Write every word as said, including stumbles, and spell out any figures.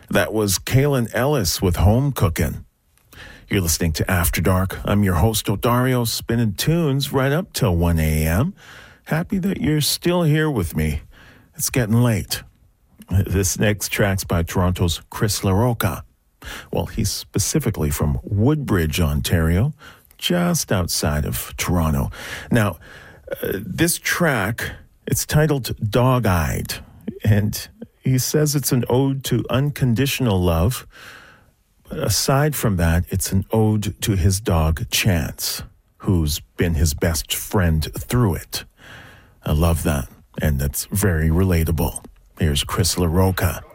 That was Kaylin Ellis with Home Cookin'. You're listening to After Dark. I'm your host, Odario, spinning tunes right up till one a.m. Happy that you're still here with me. It's getting late. This next track's by Toronto's Chris LaRocca. Well, he's specifically from Woodbridge, Ontario, just outside of Toronto. Now, uh, this track, it's titled Dog-Eyed, and he says it's an ode to unconditional love. But aside from that, it's an ode to his dog, Chance, who's been his best friend through it. I love that, and that's very relatable. Here's Chris LaRocca.